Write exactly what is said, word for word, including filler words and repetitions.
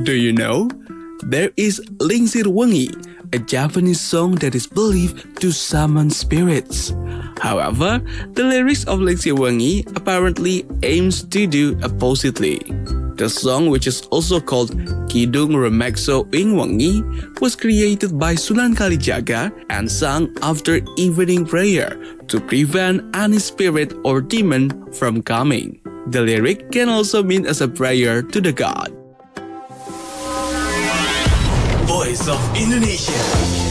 Do you know? There is Lingsir Wengi, a Japanese song that is believed to summon spirits. However, the lyrics of Lingsir Wengi apparently aims to do oppositely. The song, which is also called Kidung Remekso Ing Wengi, was created by Sunan Kalijaga and sung after evening prayer to prevent any spirit or demon from coming. The lyric can also mean as a prayer to the god. Voice of Indonesia.